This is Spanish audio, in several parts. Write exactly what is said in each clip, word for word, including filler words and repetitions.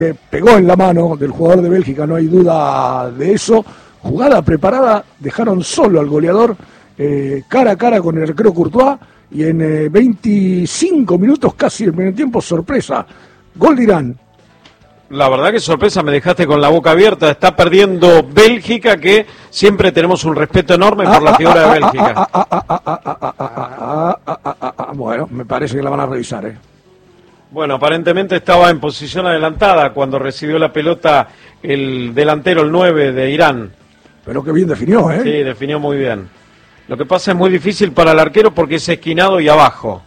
pegó en la mano del jugador de Bélgica, no hay duda de eso. Jugada preparada, dejaron solo al goleador, eh, cara a cara con el arquero Courtois, y en eh, veinticinco minutos, casi el primer tiempo, sorpresa, gol de Irán. La verdad que sorpresa, me dejaste con la boca abierta. Está perdiendo Bélgica, que siempre tenemos un respeto enorme por la figura de Bélgica. Bueno, me parece que la van a revisar, ¿eh? Bueno, aparentemente estaba en posición adelantada cuando recibió la pelota el delantero, el nueve de Irán. Pero que bien definió, ¿eh? Sí, definió muy bien. Lo que pasa es muy difícil para el arquero porque es esquinado y abajo.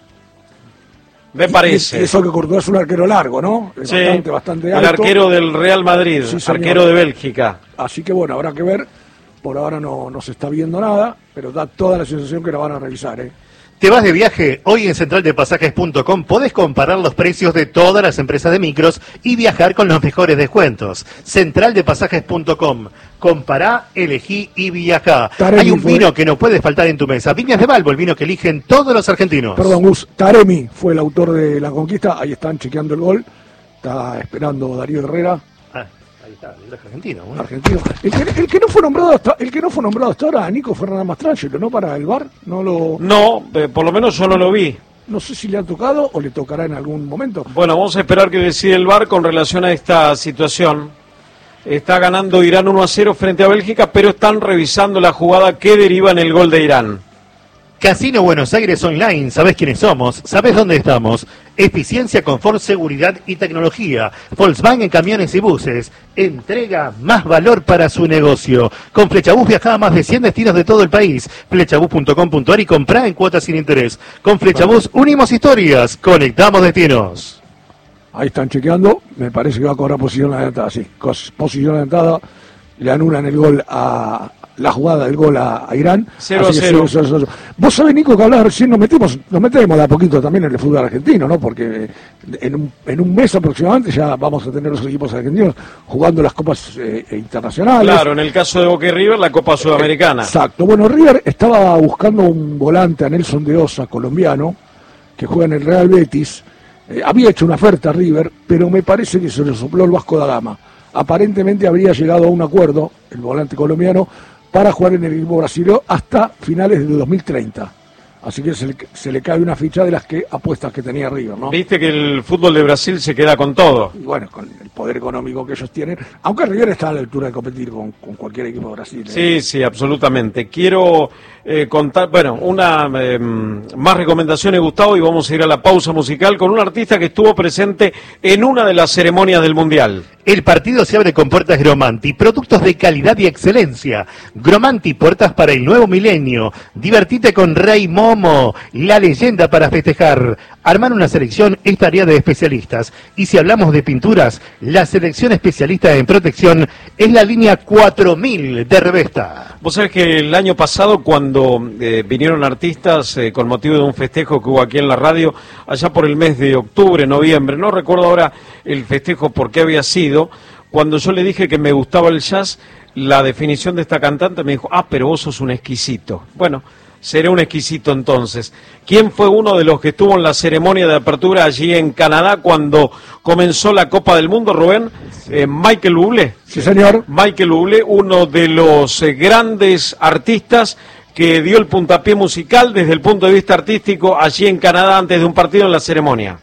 Me parece. Y eso que Courtois es un arquero largo, ¿no? Es sí, bastante, bastante alto. El arquero del Real Madrid, sí, arquero de Bélgica. Así que bueno, habrá que ver. Por ahora no, no se está viendo nada, pero da toda la sensación que la van a revisar, ¿eh? ¿Te vas de viaje? Hoy en central de pasajes punto com podés comparar los precios de todas las empresas de micros y viajar con los mejores descuentos. central de pasajes punto com. Compará, elegí y viajá. Taremi Hay un fue... vino que no puede faltar en tu mesa. Viñas de Balbo, el vino que eligen todos los argentinos. Perdón, Gus. Taremi fue el autor de la conquista. Ahí están chequeando el gol. Está esperando Darío Herrera. Ah, ahí está, el argentino. ¿no? Argentino. El que, el que no fue nombrado hasta, el que no fue nombrado hasta ahora, Nico Fernández Mastrangelo, ¿no? Para el V A R. No lo. No, eh, por lo menos yo no lo vi. No sé si le ha tocado o le tocará en algún momento. Bueno, vamos a esperar que decida el V A R con relación a esta situación. Está ganando Irán uno a cero frente a Bélgica, pero están revisando la jugada que deriva en el gol de Irán. Casino Buenos Aires Online, ¿sabés quiénes somos? ¿Sabés dónde estamos? Eficiencia, confort, seguridad y tecnología. Volkswagen Camiones y Buses. Entrega más valor para su negocio. Con Flechabús viaja a más de cien destinos de todo el país. flechabús punto com punto ar y comprá en cuotas sin interés. Con Flechabús unimos historias, conectamos destinos. Ahí están chequeando, me parece que va a cobrar posición adelantada, sí, posición adelantada, le anulan el gol a la jugada del gol a, a Irán. cero a cero. Vos sabés, Nico, que hablabas recién, nos metemos, nos metemos de a poquito también en el fútbol argentino, ¿no? Porque en un, en un mes aproximadamente ya vamos a tener los equipos argentinos jugando las copas eh, internacionales. Claro, en el caso de Boca y River, la Copa Sudamericana. Exacto, bueno, River estaba buscando un volante, a Nelson de Osa, colombiano, que juega en el Real Betis. Eh, había hecho una oferta a River, pero me parece que se le sopló el Vasco da Gama. Aparentemente habría llegado a un acuerdo, el volante colombiano, para jugar en el equipo brasileño hasta finales de dos mil treinta. Así que se le, se le cae una ficha de las que apuestas que tenía River, ¿no? Viste que el fútbol de Brasil se queda con todo. Y bueno, con el poder económico que ellos tienen, aunque River está a la altura de competir con, con cualquier equipo de Brasil. ¿eh? Sí, sí, absolutamente. Quiero eh, contar, bueno, una eh, más recomendaciones, Gustavo, y vamos a ir a la pausa musical con un artista que estuvo presente en una de las ceremonias del Mundial. El partido se abre con puertas Gromanti, productos de calidad y excelencia. Gromanti, puertas para el nuevo milenio. Divertite con Rey Momo, la leyenda para festejar. Armar una selección es tarea de especialistas. Y si hablamos de pinturas, la selección especialista en protección es la línea cuatro mil de Revesta. Vos sabés que el año pasado, cuando eh, vinieron artistas eh, con motivo de un festejo que hubo aquí en la radio, allá por el mes de octubre, noviembre, no recuerdo ahora el festejo por qué había sido, cuando yo le dije que me gustaba el jazz, la definición de esta cantante me dijo, ah, pero vos sos un exquisito. Bueno, seré un exquisito entonces. ¿Quién fue uno de los que estuvo en la ceremonia de apertura allí en Canadá cuando comenzó la Copa del Mundo, Rubén? Sí. Eh, Michael Bublé. Sí, señor. Michael Bublé, uno de los eh, grandes artistas que dio el puntapié musical desde el punto de vista artístico allí en Canadá antes de un partido en la ceremonia.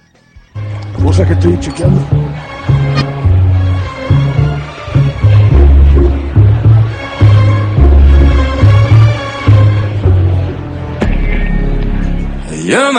¿Vos sabés que estoy chequeando? You're my